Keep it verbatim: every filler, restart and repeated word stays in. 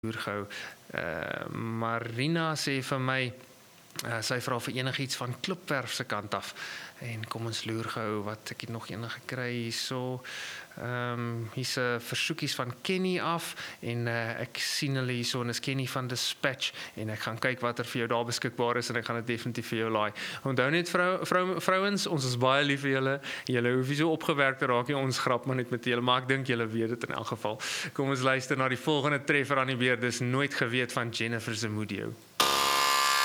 gou. Uh, Marina sê vir my, uh, sy vra vir enigiets van Klipwerf se kant af. En kom ons loer gou wat ek het nog enige gekry hierso. Ehm um, hier's 'n versoekies van Kenny af en uh, ek sien hulle hierso en is Kenny van Dispatch en ek gaan kyk wat er vir jou daar beskikbaar is en ek gaan dit definitief vir jou laai. Onthou net vrou, vrou, vrouens, ons is baie lief vir julle. Julle hoef nie so opgewerk te raak nie, ons grap maar net met julle, maar ek dink julle weet dit in elk geval. Kom ons luister na die volgende treffer aan die beurt. Dis Nooit Geweet van Jennifer Zamudio.